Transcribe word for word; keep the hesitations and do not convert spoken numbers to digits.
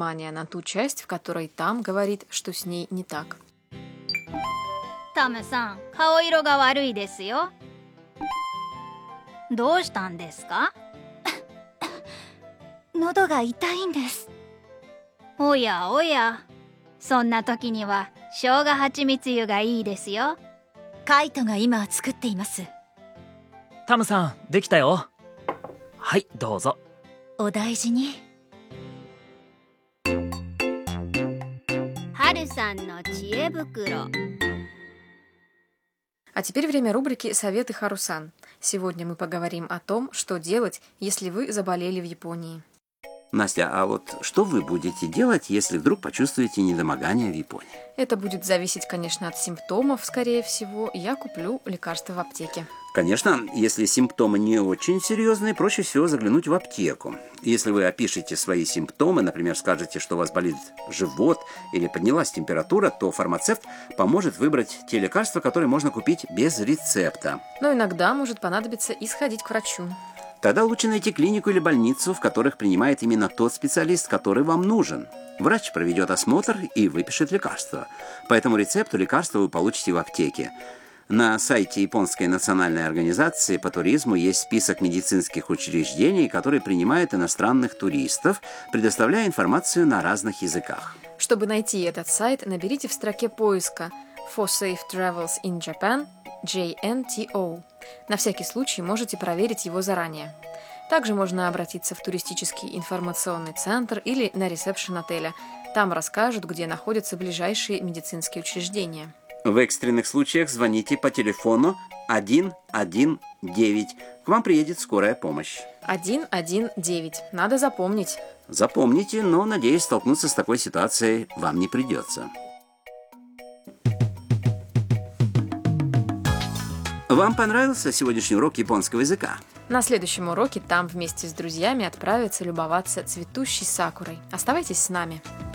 внимание на ту часть, в которой там говорит, что с ней не так. タムさん、顔色が悪いですよ。どうしたんですか？ 喉が痛いんです。 おやおや、そんな時には生姜蜂蜜湯がいいですよ。 カイトが今作っています。 タムさん、できたよ。はい、どうぞ。 お大事に。 はるさんの知恵袋。 А теперь время рубрики «Советы Харусан». Сегодня мы поговорим о том, что делать, если вы заболели в Японии. Настя, а вот что вы будете делать, если вдруг почувствуете недомогание в Японии? Это будет зависеть, конечно, от симптомов, скорее всего. Я куплю лекарства в аптеке. Конечно, если симптомы не очень серьезные, проще всего заглянуть в аптеку. Если вы опишете свои симптомы, например, скажете, что у вас болит живот или поднялась температура, то фармацевт поможет выбрать те лекарства, которые можно купить без рецепта. Но иногда может понадобиться и сходить к врачу. Тогда лучше найти клинику или больницу, в которых принимает именно тот специалист, который вам нужен. Врач проведет осмотр и выпишет лекарство. По этому рецепту лекарство вы получите в аптеке. На сайте Японской национальной организации по туризму есть список медицинских учреждений, которые принимают иностранных туристов, предоставляя информацию на разных языках. Чтобы найти этот сайт, наберите в строке поиска For Safe Travels in Japan джей эн ти о. На всякий случай можете проверить его заранее. Также можно обратиться в туристический информационный центр или на ресепшн отеля. Там расскажут, где находятся ближайшие медицинские учреждения. В экстренных случаях звоните по телефону один один девять. К вам приедет скорая помощь. один один девять. Надо запомнить. Запомните, но, надеюсь, столкнуться с такой ситуацией вам не придется. Вам понравился сегодняшний урок японского языка? На следующем уроке там вместе с друзьями отправятся любоваться цветущей сакурой. Оставайтесь с нами.